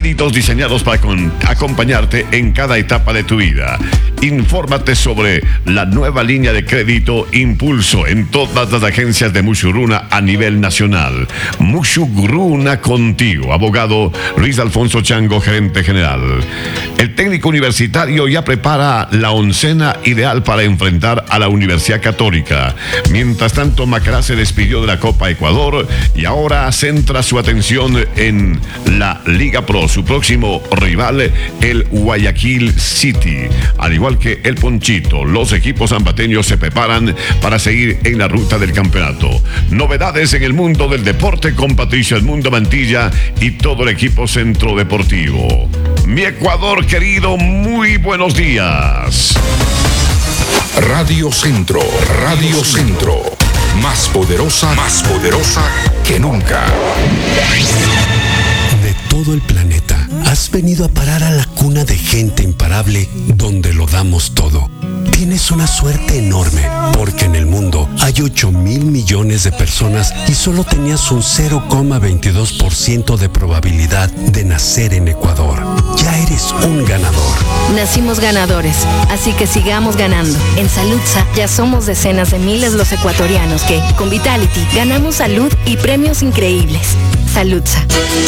créditos diseñados para acompañarte en cada etapa de tu vida. Infórmate sobre la nueva línea de crédito Impulso en todas las agencias de Musuruna a nivel nacional. Musuruna contigo. Abogado Luis Alfonso Chango, gerente general. El técnico universitario ya prepara la oncena ideal para enfrentar a la Universidad Católica. Mientras tanto, Macará se despidió de la Copa Ecuador y ahora centra su atención en la Liga Pro. Su próximo rival, el Guayaquil City. Al igual que el Ponchito, los equipos ambateños se preparan para seguir en la ruta del campeonato. Novedades en el mundo del deporte con Patricio Edmundo Mantilla y todo el equipo Centro Deportivo. Mi Ecuador querido, muy buenos días. Radio Centro, Radio Centro. Más poderosa que nunca. De todo el planeta, has venido a parar a la cuna de gente imparable donde lo damos todo. Tienes una suerte enorme, porque en el mundo hay 8,000 millones de personas y solo tenías un 0,22% de probabilidad de nacer en Ecuador. Ya eres un ganador. Nacimos ganadores, así que sigamos ganando. En Saludsa ya somos decenas de miles los ecuatorianos que, con Vitality, ganamos salud y premios increíbles. Saludsa.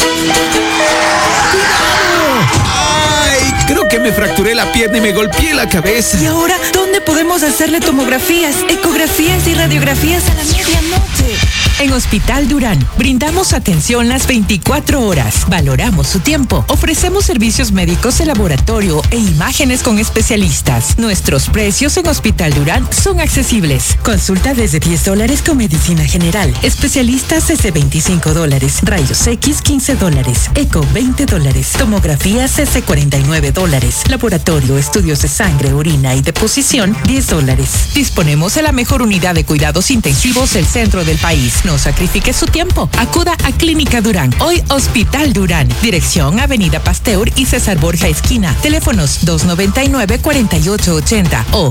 ¡Ay! Creo que me fracturé la pierna y me golpeé la cabeza. ¿Y ahora dónde podemos hacerle tomografías, ecografías y radiografías a la medianoche? En Hospital Durán brindamos atención las 24 horas. Valoramos su tiempo. Ofrecemos servicios médicos de laboratorio e imágenes con especialistas. Nuestros precios en Hospital Durán son accesibles. Consulta desde $10 con medicina general. Especialistas desde $25. Rayos X $15. Eco $20. Tomografías desde $49. Laboratorio, estudios de sangre, orina y deposición $10. Disponemos de la mejor unidad de cuidados intensivos del centro del país. No sacrifique su tiempo. Acuda a Clínica Durán. Hoy Hospital Durán. Dirección Avenida Pasteur y César Borja esquina. Teléfonos 299-4880 o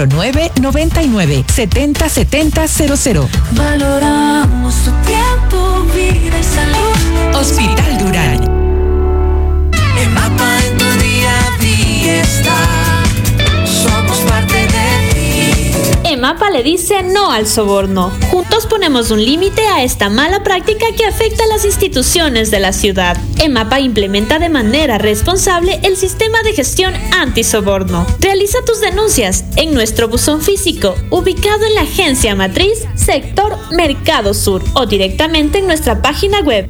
0999-707000. Valoramos tu tiempo, vida y salud. Hospital Durán. El mapa en tu día a día está. Somos parte de ti. EMAPA le dice no al soborno. Juntos ponemos un límite a esta mala práctica que afecta a las instituciones de la ciudad. EMAPA implementa de manera responsable el sistema de gestión antisoborno. Realiza tus denuncias en nuestro buzón físico, ubicado en la agencia matriz, sector Mercado Sur, o directamente en nuestra página web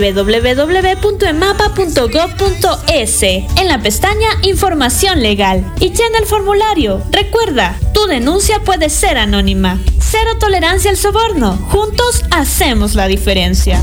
www.emapa.gov.es, en la pestaña Información Legal, y llena el formulario. Recuerda, tu denuncia puede ser anónima. Cero tolerancia al soborno. Juntos hacemos la diferencia.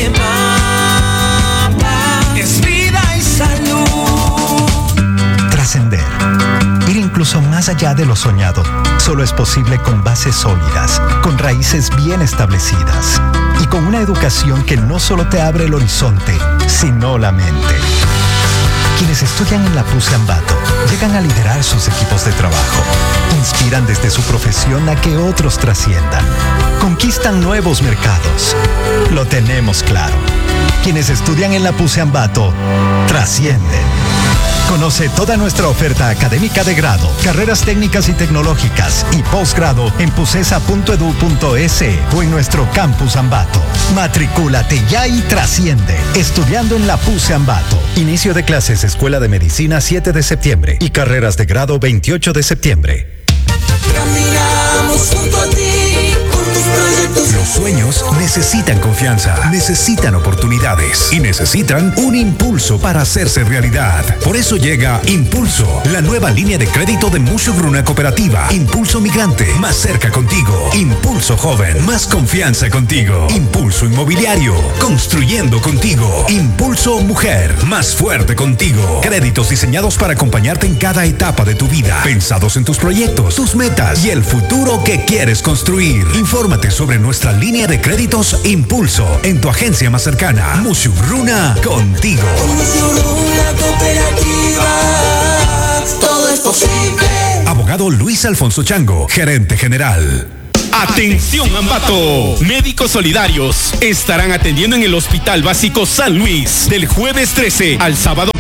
Es vida y salud. Trascender. Ir incluso más allá de lo soñado solo es posible con bases sólidas, con raíces bien establecidas y con una educación que no solo te abre el horizonte, sino la mente. Quienes estudian en la PUSE Ambato llegan a liderar sus equipos de trabajo. Inspiran desde su profesión a que otros trasciendan. Conquistan nuevos mercados. Lo tenemos claro. Quienes estudian en la PUSE Ambato trascienden. Conoce toda nuestra oferta académica de grado, carreras técnicas y tecnológicas y posgrado en pusesa.edu.es o en nuestro campus Ambato. Matricúlate ya y trasciende. Estudiando en la PUSE Ambato. Inicio de clases Escuela de Medicina 7 de septiembre y carreras de grado 28 de septiembre. Caminamos junto a ti, con tus proyectos. Los sueños necesitan confianza, necesitan oportunidades y necesitan un impulso para hacerse realidad. Por eso llega Impulso, la nueva línea de crédito de Musuruna Cooperativa. Impulso Migrante, más cerca contigo. Impulso Joven, más confianza contigo. Impulso Inmobiliario, construyendo contigo. Impulso Mujer, más fuerte contigo. Créditos diseñados para acompañarte en cada etapa de tu vida, pensados en tus proyectos, tus metas y el futuro que quieres construir. Infórmate sobre nuestra línea de créditos Impulso en tu agencia más cercana. Musuruna contigo. Musuruna Cooperativa, todo es posible. Abogado Luis Alfonso Chango, gerente general. Atención Ambato, médicos solidarios estarán atendiendo en el Hospital Básico San Luis del jueves 13 al sábado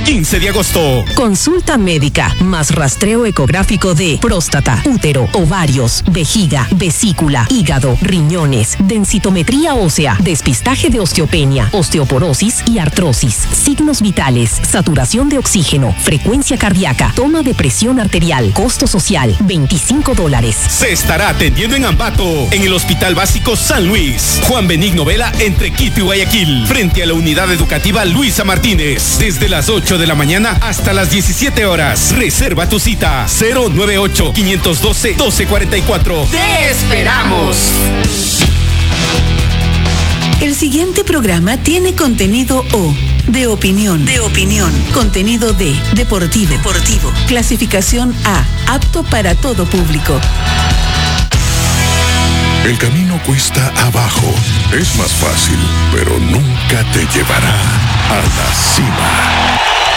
15 de agosto. Consulta médica más rastreo ecográfico de próstata, útero, ovarios, vejiga, vesícula, hígado, riñones, densitometría ósea, despistaje de osteopenia, osteoporosis y artrosis, signos vitales, saturación de oxígeno, frecuencia cardíaca, toma de presión arterial, costo social, $25. Se estará atendiendo en Ambato, en el Hospital Básico San Luis. Juan Benigno Vela, entre Quito y Guayaquil, frente a la Unidad Educativa Luisa Martínez, desde las 8 de la mañana hasta las 17 horas. Reserva tu cita 098-512-1244. ¡Te esperamos! El siguiente programa tiene contenido O, de opinión, contenido D, deportivo, clasificación A, apto para todo público. El camino cuesta abajo, es más fácil, pero nunca te llevará a la cima.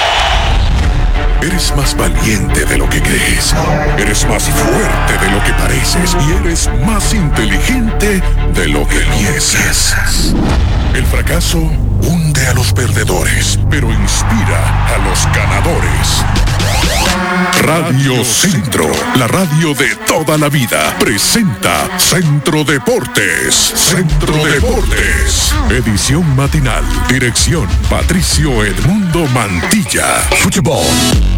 Eres más valiente de lo que crees, eres más fuerte de lo que pareces y eres más inteligente de lo que piensas. El fracaso hunde a los perdedores, pero inspira a los ganadores. Radio Centro, la radio de toda la vida, presenta Centro Deportes. Centro Deportes, edición matinal, dirección Patricio Edmundo Mantilla. Fútbol.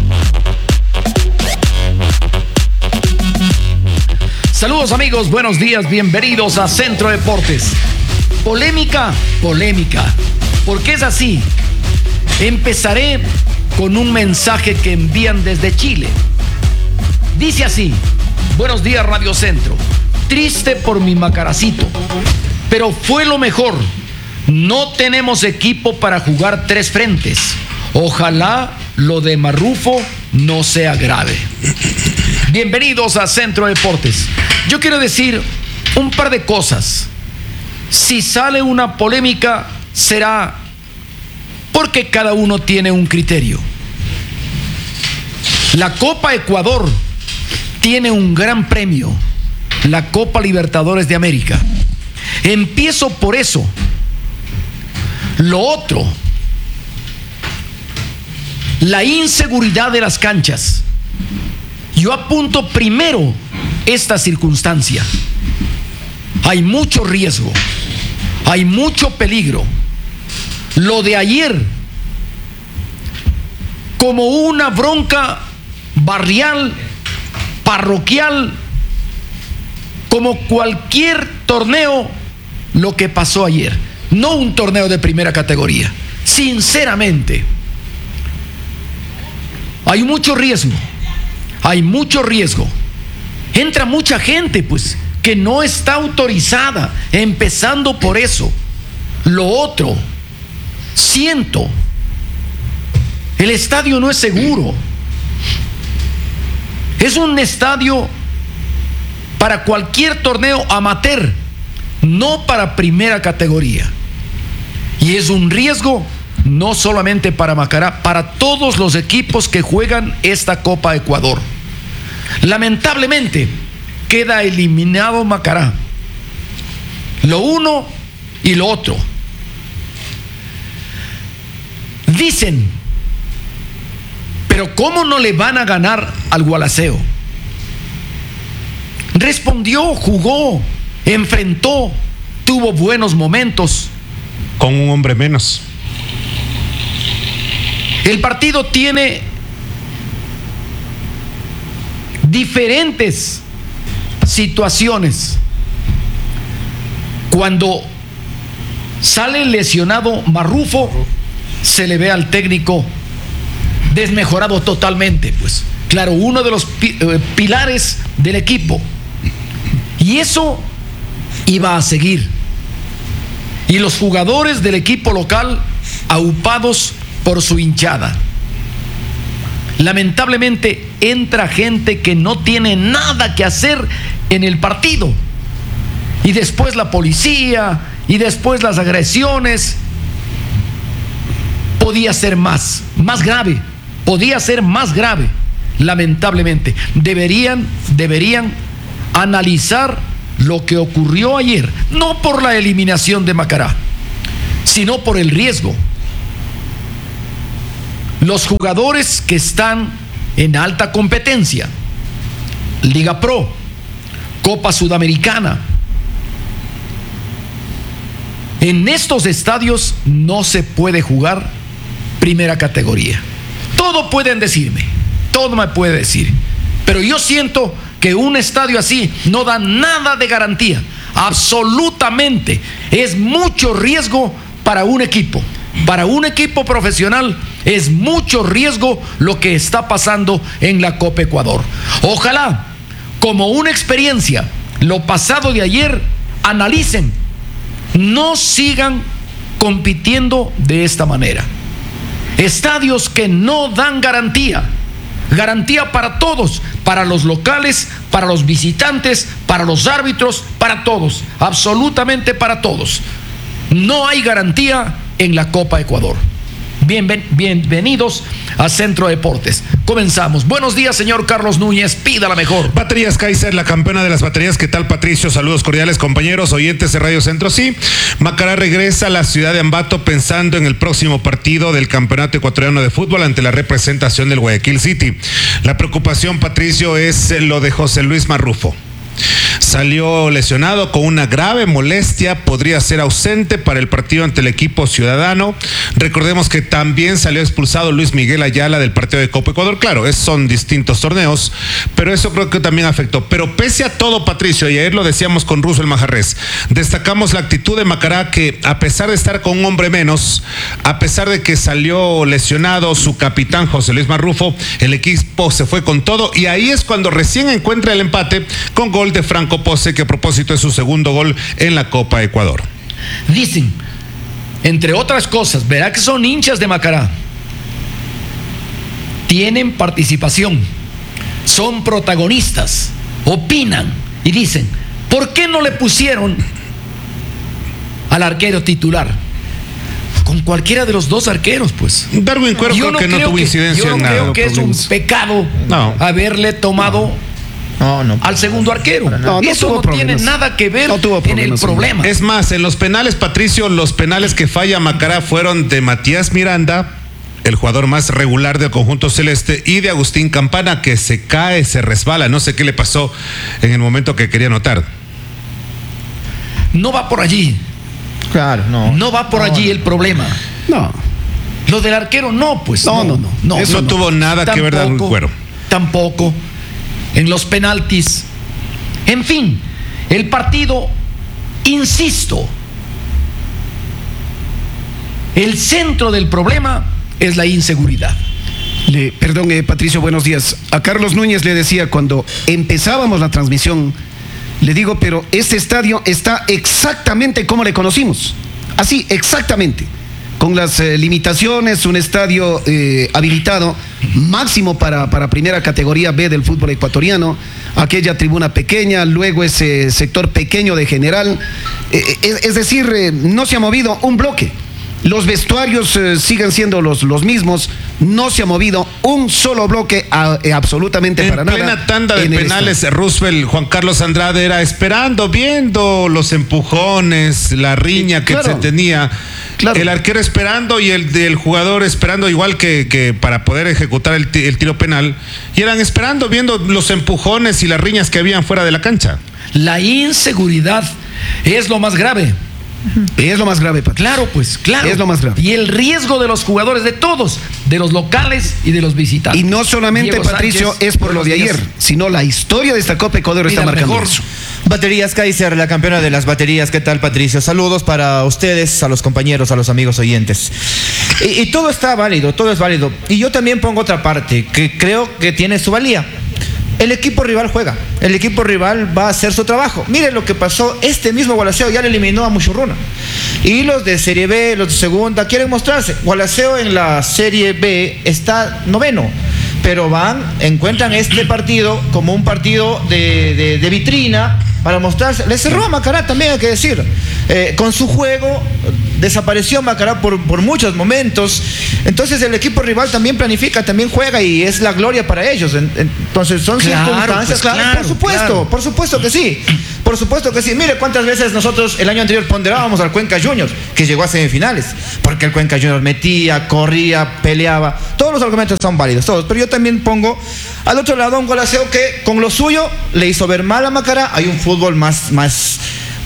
Saludos amigos, buenos días, bienvenidos a Centro Deportes. Polémica, porque es así. Empezaré con un mensaje que envían desde Chile. Dice así: buenos días Radio Centro, triste por mi Macaracito, pero fue lo mejor. No tenemos equipo para jugar 3 frentes. Ojalá lo de Marrufo no sea grave. Bienvenidos a Centro Deportes. Yo quiero decir un par de cosas. Si sale una polémica, será porque cada uno tiene un criterio. La Copa Ecuador tiene un gran premio, la Copa Libertadores de América. Empiezo por eso. Lo otro, la inseguridad de las canchas. Yo apunto primero esta circunstancia. Hay mucho riesgo, hay mucho peligro. Lo de ayer, como una bronca barrial, parroquial, como cualquier torneo, lo que pasó ayer. No un torneo de primera categoría. Sinceramente, hay mucho riesgo. Hay mucho riesgo. Entra mucha gente, pues, que no está autorizada, empezando por eso. Lo otro, siento, el estadio no es seguro. Es un estadio para cualquier torneo amateur, no para primera categoría. Y es un riesgo no solamente para Macará, para todos los equipos que juegan esta Copa Ecuador. Lamentablemente, queda eliminado Macará. Lo uno y lo otro. Dicen, pero ¿cómo no le van a ganar al Gualaceo? Respondió, jugó, enfrentó, tuvo buenos momentos. Con un hombre menos. El partido tiene diferentes situaciones. Cuando sale lesionado Marrufo, se le ve al técnico desmejorado totalmente, pues. Claro, uno de los pilares del equipo. Y eso iba a seguir. Y los jugadores del equipo local aupados por su hinchada. Lamentablemente entra gente que no tiene nada que hacer en el partido. Y después la policía, y después las agresiones. Podía ser más grave. Podía ser más grave, lamentablemente. Deberían analizar lo que ocurrió ayer, no por la eliminación de Macará, sino por el riesgo. los jugadores que están en alta competencia, Liga Pro, Copa Sudamericana. En estos estadios no se puede jugar primera categoría. Todo pueden decirme, todo me puede decir, pero yo siento que un estadio así no da nada de garantía, absolutamente. Es mucho riesgo para un equipo profesional. Es mucho riesgo lo que está pasando en la Copa Ecuador. Ojalá, como una experiencia, lo pasado de ayer, analicen, no sigan compitiendo de esta manera. Estadios que no dan garantía para todos, para los locales, para los visitantes, para los árbitros, para todos, absolutamente para todos. No hay garantía en la Copa Ecuador. Bienvenidos a Centro Deportes. Comenzamos. Buenos días, señor Carlos Núñez. Pida la mejor. Baterías Kaiser, la campeona de las baterías. ¿Qué tal, Patricio? Saludos cordiales, compañeros, oyentes de Radio Centro. Sí, Macará regresa a la ciudad de Ambato pensando en el próximo partido del Campeonato Ecuatoriano de Fútbol ante la representación del Guayaquil City. La preocupación, Patricio, es lo de José Luis Marrufo. Salió lesionado con una grave molestia, podría ser ausente para el partido ante el equipo ciudadano. Recordemos que también salió expulsado Luis Miguel Ayala del partido de Copa Ecuador. Claro, son distintos torneos, pero eso creo que también afectó. Pero pese a todo, Patricio, y ayer lo decíamos con Russo el Majarrés, destacamos la actitud de Macará, que a pesar de estar con un hombre menos, a pesar de que salió lesionado su capitán José Luis Marrufo, el equipo se fue con todo, y ahí es cuando recién encuentra el empate con gol de Franco Pose, que a propósito es su segundo gol en la Copa Ecuador. Dicen, entre otras cosas, verá que son hinchas de Macará, tienen participación, son protagonistas, opinan y dicen, ¿por qué no le pusieron al arquero titular? Con cualquiera de los dos arqueros, pues. Darwin Cuero creo que no tuvo incidencia en nada. Yo no creo que es un pecado haberle tomado al segundo arquero. Eso no tiene nada que ver en el problema. Es más, en los penales, Patricio, los penales que falla Macará fueron de Matías Miranda, el jugador más regular del conjunto celeste, y de Agustín Campana, que se cae, se resbala. No sé qué le pasó en el momento que quería anotar. No va por allí. Claro, no va por allí el problema. No. Lo del arquero, no, pues. No. Eso no tuvo nada que ver con Cuero. Tampoco. En los penaltis. En fin, el partido, insisto, el centro del problema es la inseguridad. Perdón, Patricio, buenos días. A Carlos Núñez le decía cuando empezábamos la transmisión, le digo, pero este estadio está exactamente como le conocimos. Así, exactamente. Con las limitaciones, un estadio habilitado máximo para primera categoría B del fútbol ecuatoriano, aquella tribuna pequeña, luego ese sector pequeño de general, es decir, no se ha movido un bloque. Los vestuarios siguen siendo los mismos, no se ha movido un solo bloque absolutamente para nada. En plena tanda de penales, Roosevelt, Juan Carlos Andrade era esperando, viendo los empujones, la riña que se tenía. Claro. El arquero esperando y el jugador esperando, igual que para poder ejecutar el tiro penal, y eran esperando, viendo los empujones y las riñas que habían fuera de la cancha. La inseguridad es lo más grave. Es lo más grave, Patricio. Claro, pues, claro. Es lo más grave. Y el riesgo de los jugadores, de todos, de los locales y de los visitantes. Y no solamente, Diego Patricio, Sánchez, es por lo de ayer, sino la historia de esta Copa Ecuador está marcando eso. Baterías Kaiser, la campeona de las baterías. ¿Qué tal, Patricio? Saludos para ustedes, a los compañeros, a los amigos oyentes. Y todo está válido, todo es válido. Y yo también pongo otra parte que creo que tiene su valía. El equipo rival juega, el equipo rival va a hacer su trabajo. Miren lo que pasó, este mismo Gualaceo ya le eliminó a Muchurruna. Y los de Serie B, los de segunda, quieren mostrarse. Gualaceo en la Serie B está 9º, pero encuentran este partido como un partido de vitrina para mostrarse. Le cerró a Macará también, hay que decir. Con su juego desapareció Macará por muchos momentos. Entonces el equipo rival también planifica, también juega y es la gloria para ellos. Entonces son circunstancias, por supuesto que sí. Por supuesto que sí. Mire cuántas veces nosotros el año anterior ponderábamos al Cuenca Juniors, que llegó a semifinales, porque el Cuenca Juniors metía, corría, peleaba. Todos los argumentos son válidos, todos. Pero yo también pongo al otro lado a un Golaseo que con lo suyo le hizo ver mal a Macará. Hay un fútbol más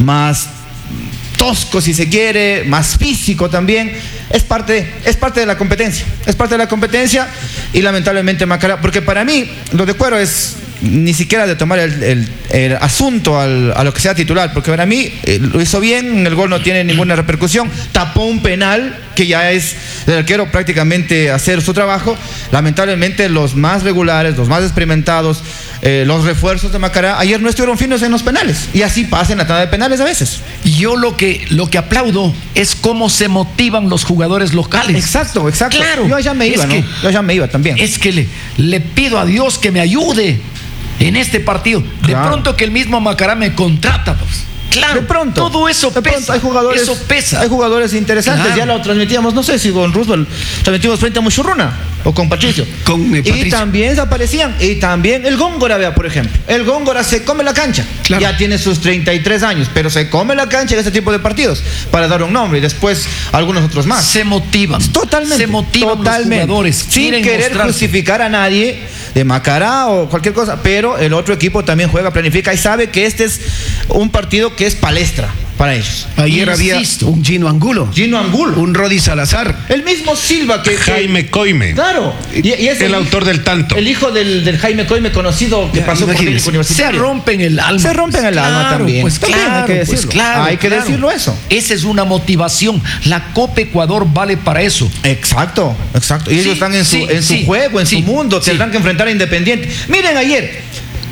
tosco, si se quiere, más físico también. Es parte de la competencia. Es parte de la competencia y lamentablemente Macará, porque para mí lo de Cuero es ni siquiera de tomar el asunto a lo que sea titular, porque para mí lo hizo bien, el gol no tiene ninguna repercusión, tapó un penal que ya es del arquero prácticamente hacer su trabajo. Lamentablemente los más regulares, los más experimentados, los refuerzos de Macará ayer no estuvieron finos en los penales, y así pasa en la tanda de penales a veces. Yo lo que aplaudo es cómo se motivan los jugadores locales. Exacto. Claro, yo ya me iba, ¿no? Yo ya me iba también. Es que le pido a Dios que me ayude en este partido. De pronto que el mismo Macará me contrata, pues. Claro, de pronto. Todo eso pesa. Eso pesa. Hay jugadores interesantes. Claro. Ya lo transmitíamos, no sé si con Roosevelt transmitimos frente a Muchurruna o con Patricio. Y también aparecían. Y también el Góngora, vea, por ejemplo. El Góngora se come la cancha. Claro. Ya tiene sus 33 años, pero se come la cancha en este tipo de partidos para dar un nombre y después algunos otros más. Se motivan. Totalmente. Se motivan los jugadores. Sin querer justificar a nadie de Macará o cualquier cosa, pero el otro equipo también juega, planifica y sabe que este es un partido que es palestra para ellos. Ayer había un Gino Angulo, un Rodi Salazar, el mismo Silva que Jaime Coime. Claro, y es el autor del tanto. El hijo del Jaime Coime conocido que pasó por técnico universitario. Se rompen el alma. Alma también. Pues claro, hay que decirlo eso. Esa es una motivación. La Copa Ecuador vale para eso. Exacto. Y ellos están en su juego, en su mundo. Tendrán que enfrentar a Independiente. Miren ayer,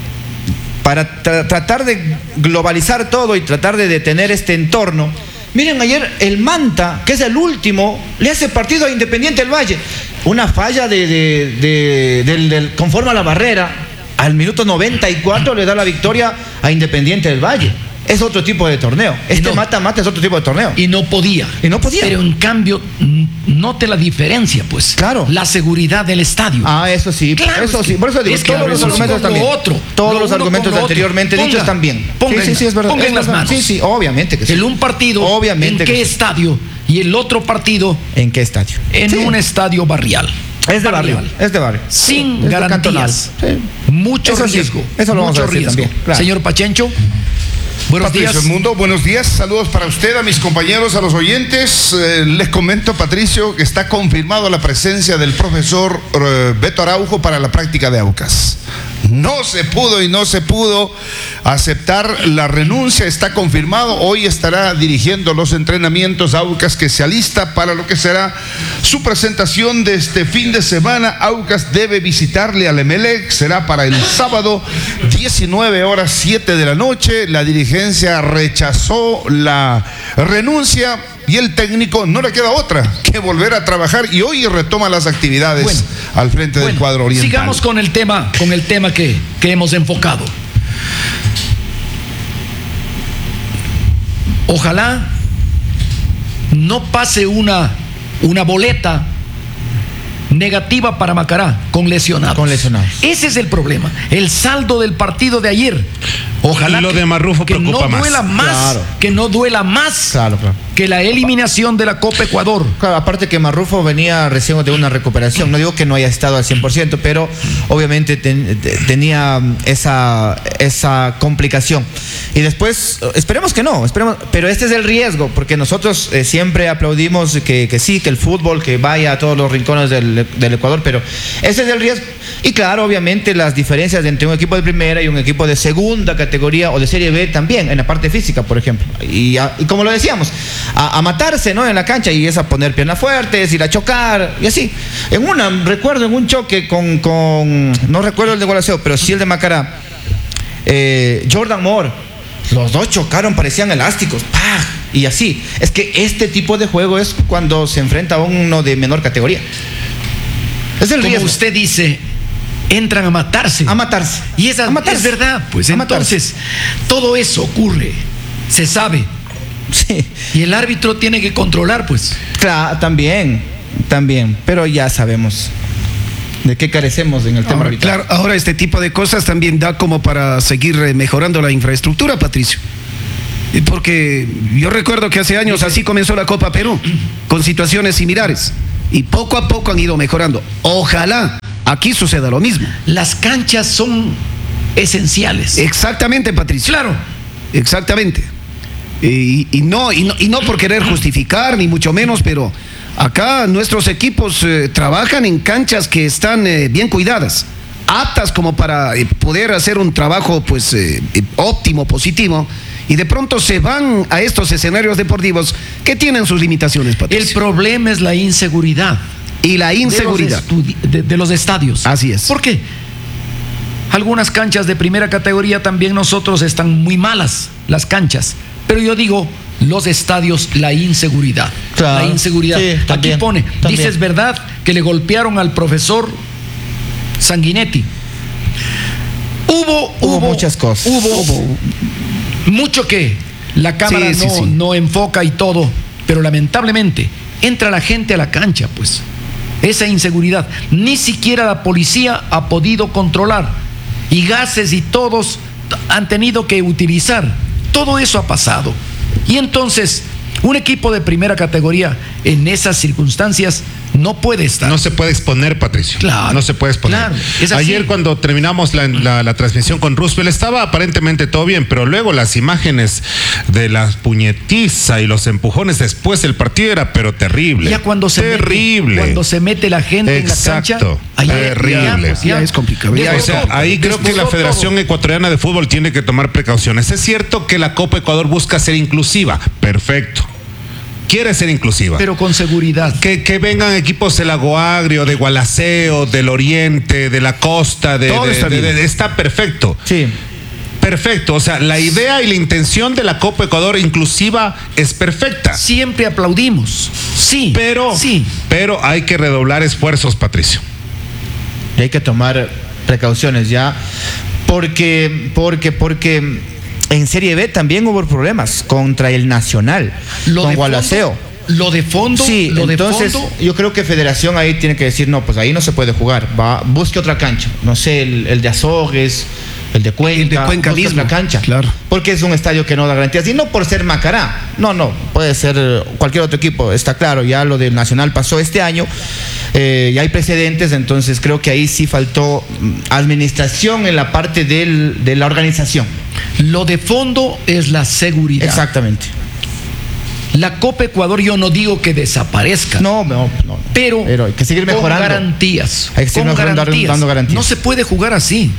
para tratar de globalizar todo y tratar de detener este entorno, miren ayer el Manta, que es el último, le hace partido a Independiente del Valle. Una falla del conforme a la barrera, al minuto 94 le da la victoria a Independiente del Valle. Es otro tipo de torneo. Mata-mata es otro tipo de torneo. Y no podía. Pero en cambio, note la diferencia, pues. Claro. La seguridad del estadio. Eso sí. Claro, eso sí. Por eso digo, todos los argumentos también. Todos los argumentos anteriormente dichos también. Sí, es verdad. Pongan las manos. Sí, obviamente que sí. Un partido, obviamente, ¿en qué estadio? Y el otro partido, ¿en qué estadio? En un estadio barrial. Es de barrio. Sin garantías. Mucho riesgo. Eso lo vamos a decir también. Claro. Señor Pachencho. Buenos días. Patricio Mundo, buenos días, saludos para usted, a mis compañeros, a los oyentes. Les comento, Patricio, que está confirmado la presencia del profesor Beto Araujo para la práctica de AUCAS. No se pudo aceptar la renuncia, está confirmado. Hoy estará dirigiendo los entrenamientos AUCAS, que se alista para lo que será su presentación de este fin de semana. AUCAS debe visitarle al Emelec, será para el sábado 19:07 de la noche. La dirigencia rechazó la renuncia y el técnico no le queda otra que volver a trabajar, y hoy retoma las actividades al frente del cuadro oriental. Sigamos con el tema que hemos enfocado. Ojalá no pase una boleta negativa para Macará con lesionados. Ese es el problema. El saldo del partido de ayer. Ojalá lo de Marrufo que no duela más, claro. Que no duela más claro. que la eliminación de la Copa Ecuador. Claro, aparte que Marrufo venía recién de una recuperación. No digo que no haya estado al 100%, pero obviamente tenía esa complicación. Y después, esperemos que no, pero este es el riesgo, porque nosotros siempre aplaudimos que sí, que el fútbol, que vaya a todos los rincones del Ecuador, pero ese es el riesgo. Y claro, obviamente las diferencias entre un equipo de primera y un equipo de segunda categoría o de Serie B también, en la parte física, por ejemplo. Y como lo decíamos, a matarse, ¿no?, en la cancha, y es a poner piernas fuertes, ir a chocar, y así. Recuerdo en un choque con no recuerdo el de Golaseo, pero sí el de Macará, Jordan Moore, los dos chocaron, parecían elásticos, ¡pah! Y así. Es que este tipo de juego es cuando se enfrenta a uno de menor categoría. Es el riesgo. Como usted dice, entran a matarse. Y es verdad, pues entonces todo eso ocurre, se sabe. Sí. Y el árbitro tiene que controlar, pues. Claro, también, pero ya sabemos de qué carecemos en el tema arbitral. Claro, ahora este tipo de cosas también da como para seguir mejorando la infraestructura, Patricio. Porque yo recuerdo que hace años así comenzó la Copa Perú, con situaciones similares. Y poco a poco han ido mejorando. Ojalá aquí suceda lo mismo. Las canchas son esenciales. Exactamente, Patricio. Claro. Exactamente. Y no por querer justificar, ni mucho menos, pero acá nuestros equipos trabajan en canchas que están bien cuidadas, aptas como para poder hacer un trabajo pues óptimo, positivo. Y de pronto se van a estos escenarios deportivos que tienen sus limitaciones, Patricio. El problema es la inseguridad. Y la inseguridad. De los estadios. Así es. ¿Por qué? Algunas canchas de primera categoría también nosotros están muy malas, las canchas. Pero yo digo, los estadios, la inseguridad. Claro. La inseguridad. Sí, también, aquí pone, dice, es verdad que le golpearon al profesor Sanguinetti. Hubo muchas cosas. Hubo mucho que la cámara no enfoca y todo, pero lamentablemente entra la gente a la cancha, pues. Esa inseguridad. Ni siquiera la policía ha podido controlar. Y gases y todos han tenido que utilizar. Todo eso ha pasado. Y entonces, un equipo de primera categoría en esas circunstancias no puede estar. No se puede exponer, Patricio. Claro. No se puede exponer. Claro, ayer cuando terminamos la transmisión con Roosevelt estaba aparentemente todo bien, pero luego las imágenes de la puñetiza y los empujones después del partido era pero terrible. Ya cuando se mete la gente en la cancha. Terrible. Ya es complicado. O sea, ahí creo que la Federación Ecuatoriana de Fútbol tiene que tomar precauciones. Es cierto que la Copa Ecuador busca ser inclusiva. Perfecto. Quiere ser inclusiva. Pero con seguridad. Que vengan equipos del Lago Agrio, de Gualaceo, del Oriente, de la costa, está perfecto. Sí. Perfecto. O sea, la idea y la intención de la Copa Ecuador inclusiva es perfecta. Siempre aplaudimos. Sí. Pero hay que redoblar esfuerzos, Patricio. Y hay que tomar precauciones ya. Porque en Serie B también hubo problemas contra el Nacional, con Gualaceo. Lo de fondo. Sí, entonces yo creo que Federación ahí tiene que decir, no, pues ahí no se puede jugar, busque otra cancha, no sé, el de Azogues, el de Cuenca. El de Cuenca mismo. Otra cancha, claro. Porque es un estadio que no da garantías, y no por ser Macará, no, puede ser cualquier otro equipo, está claro, ya lo del Nacional pasó este año, ya hay precedentes, entonces creo que ahí sí faltó administración en la parte de la organización. Lo de fondo es la seguridad. Exactamente. La Copa Ecuador yo no digo que desaparezca. No. Pero hay que seguir mejorando. Con garantías. Hay que seguir dando garantías. No se puede jugar así.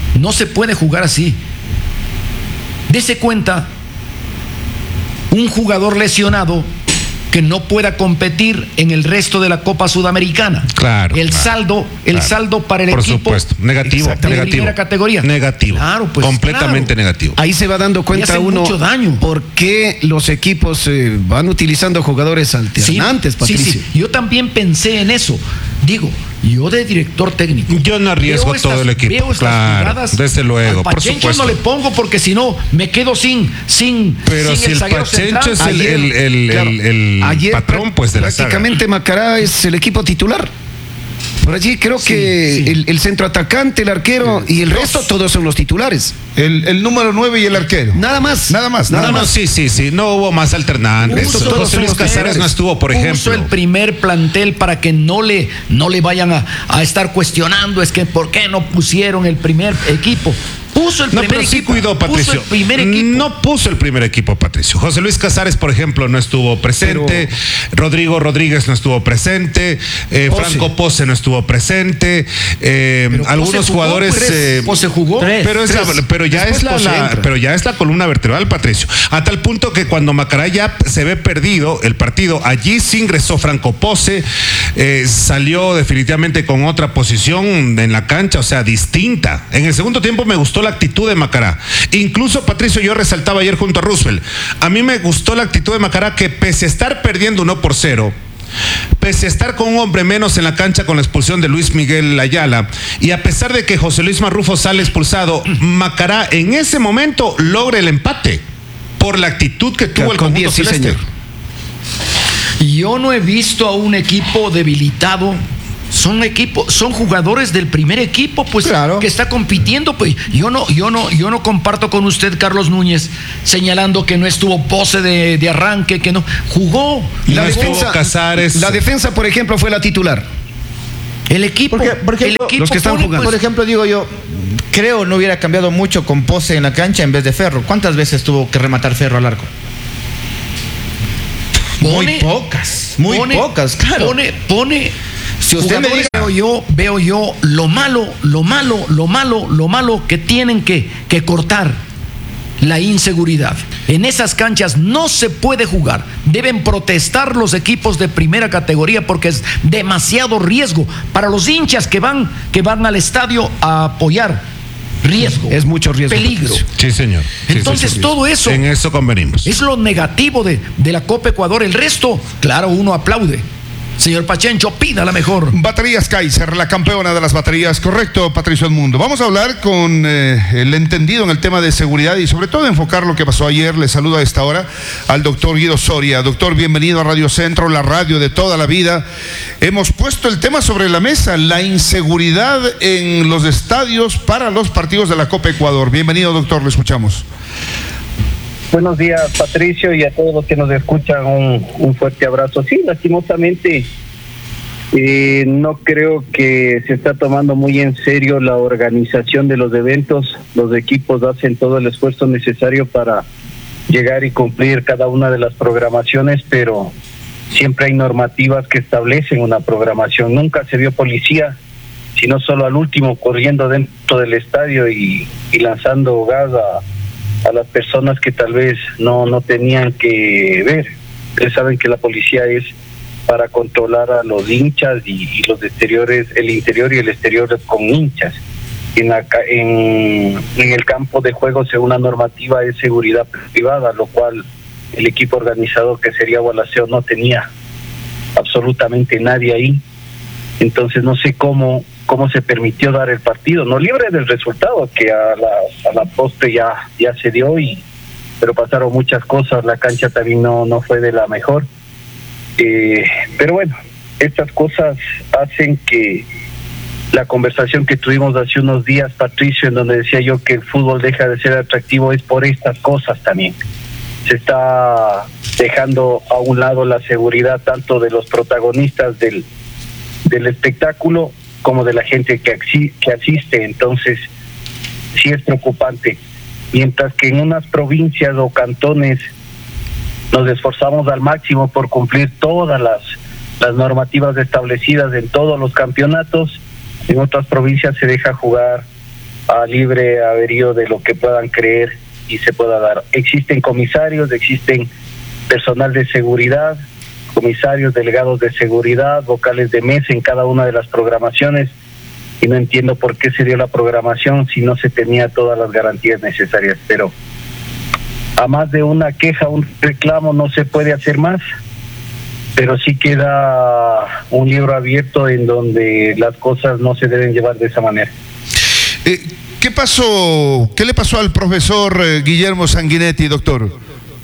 Dese cuenta, un jugador lesionado que no pueda competir en el resto de la Copa Sudamericana. Claro. El saldo para el por equipo. Por supuesto, negativo. De primera categoría. Negativo. Claro, pues. Completamente negativo. Ahí se va dando cuenta uno mucho daño. Por qué los equipos van utilizando jugadores alternantes, Patricio. Sí. Yo también pensé en eso. Digo, yo de director técnico. Yo no arriesgo todo el equipo. Claro, desde luego, por supuesto. No le pongo porque si no me quedo sin pero si el Pachencho es el patrón pues de la saga. Prácticamente Macará es el equipo titular. Por allí creo que el centro atacante, el arquero y el resto todos son los titulares. El número 9 y el arquero. Nada más. No, sí. No hubo más alternantes. José Luis Casares no estuvo, por ejemplo. Puso el primer plantel para que no le vayan a estar cuestionando. Es que ¿por qué no pusieron el primer equipo? Puso el primer equipo. Sí cuidó, Patricio. Puso el primer equipo. No puso el primer equipo, Patricio. José Luis Casares, por ejemplo, no estuvo presente. Rodrigo Rodríguez no estuvo presente. Franco Pose no estuvo presente. Algunos jugadores. Pose jugó. Pero ya es la columna vertebral, Patricio. A tal punto que cuando Macará ya se ve perdido el partido, allí sí ingresó Franco Pose. Salió definitivamente con otra posición en la cancha, o sea, distinta. En el segundo tiempo me gustó la actitud de Macará. Incluso, Patricio, yo resaltaba ayer junto a Roosevelt, a mí me gustó la actitud de Macará, que pese a estar perdiendo 1-0, pese a estar con un hombre menos en la cancha con la expulsión de Luis Miguel Ayala, y a pesar de que José Luis Marrufo sale expulsado, Macará en ese momento logra el empate. por la actitud que tuvo el conjunto celeste. Yo no he visto a un equipo debilitado. Son jugadores del primer equipo, pues, claro, que está compitiendo. Pues yo no comparto con usted, Carlos Núñez, señalando que no estuvo pose de arranque, que no jugó. La defensa, por ejemplo, fue la titular. El equipo, los que están jugando. Por ejemplo, digo yo, creo no hubiera cambiado mucho con Pose en la cancha en vez de Ferro. ¿Cuántas veces tuvo que rematar Ferro al arco? Muy pocas, claro. Pone. Si usted me dice, veo yo lo malo que tienen que cortar. La inseguridad. En esas canchas no se puede jugar. Deben protestar los equipos de primera categoría porque es demasiado riesgo para los hinchas que van al estadio a apoyar. Riesgo. Es mucho riesgo. Peligro. Sí, señor. Entonces, todo eso. En eso convenimos. Es lo negativo de la Copa Ecuador. El resto, claro, uno aplaude. Señor Pachencho, pida la mejor. Baterías Kaiser, la campeona de las baterías. Correcto, Patricio Edmundo. Vamos a hablar con el entendido en el tema de seguridad y sobre todo enfocar lo que pasó ayer. Le saludo a esta hora al doctor Guido Soria. Doctor, bienvenido a Radio Centro, la radio de toda la vida. Hemos puesto el tema sobre la mesa, la inseguridad en los estadios para los partidos de la Copa Ecuador. Bienvenido, doctor, le escuchamos. Buenos días, Patricio, y a todos los que nos escuchan, un fuerte abrazo. Sí, lastimosamente, no creo que se está tomando muy en serio la organización de los eventos. Los equipos hacen todo el esfuerzo necesario para llegar y cumplir cada una de las programaciones, pero siempre hay normativas que establecen una programación. Nunca se vio policía, sino solo al último corriendo dentro del estadio y lanzando gas a las personas que tal vez no tenían que ver. Ustedes saben que la policía es para controlar a los hinchas y los exteriores, el interior y el exterior con hinchas. En el campo de juego, según la normativa, es seguridad privada, lo cual el equipo organizador, que sería Gualaceo, no tenía absolutamente nadie ahí. Entonces no sé cómo se permitió dar el partido, no libre del resultado, que a la postre ya se dio, pero pasaron muchas cosas. La cancha también no fue de la mejor, pero bueno, estas cosas hacen que la conversación que tuvimos hace unos días, Patricio, en donde decía yo que el fútbol deja de ser atractivo, es por estas cosas también. Se está dejando a un lado la seguridad tanto de los protagonistas del espectáculo como de la gente que asiste. Entonces sí es preocupante. Mientras que en unas provincias o cantones nos esforzamos al máximo por cumplir todas las normativas establecidas en todos los campeonatos, en otras provincias se deja jugar a libre albedrío de lo que puedan creer y se pueda dar. Existen comisarios, existen personal de seguridad, comisarios, delegados de seguridad, vocales de mesa en cada una de las programaciones, y no entiendo por qué se dio la programación si no se tenía todas las garantías necesarias. Pero a más de una queja, un reclamo, no se puede hacer más, pero sí queda un libro abierto en donde las cosas no se deben llevar de esa manera. ¿Qué pasó? ¿Qué le pasó al profesor Guillermo Sanguinetti, doctor?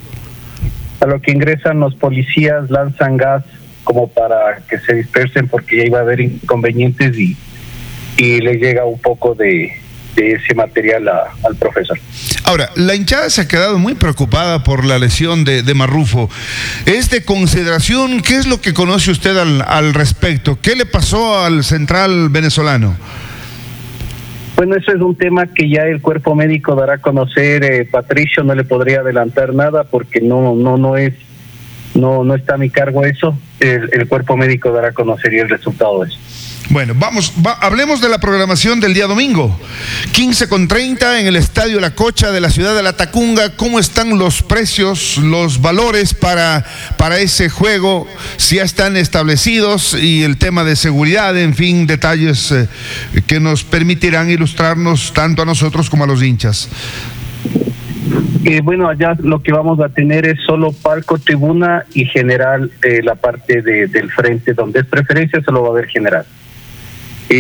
A lo que ingresan los policías, lanzan gas como para que se dispersen porque ya iba a haber inconvenientes y le llega un poco de ese material al profesor. Ahora, la hinchada se ha quedado muy preocupada por la lesión de Marrufo. ¿Es de consideración? ¿Qué es lo que conoce usted al respecto? ¿Qué le pasó al central venezolano? Bueno, eso es un tema que ya el cuerpo médico dará a conocer. Patricio, no le podría adelantar nada porque no está a mi cargo eso. El cuerpo médico dará a conocer el resultado de eso. Bueno, hablemos de la programación del día domingo. 15:30 en el Estadio La Cocha de la ciudad de La Tacunga. ¿Cómo están los precios, los valores para ese juego? Si ya están establecidos, y el tema de seguridad, en fin, detalles que nos permitirán ilustrarnos tanto a nosotros como a los hinchas. Bueno, allá lo que vamos a tener es solo palco, tribuna y general, la parte del frente, donde es preferencia, solo va a haber general.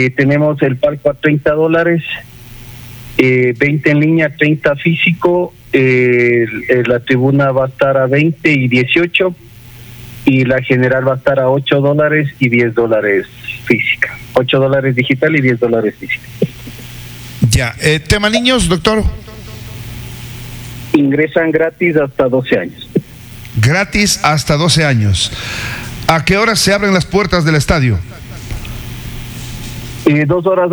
Tenemos el palco a $30, 20 en línea, 30 físico, la tribuna va a estar a 20 y 18 y la general va a estar a $8 y $10 física. $8 digital y $10 física. Ya, tema niños, doctor. Ingresan gratis hasta 12 años. Gratis hasta 12 años. ¿A qué hora se abren las puertas del estadio? 2 horas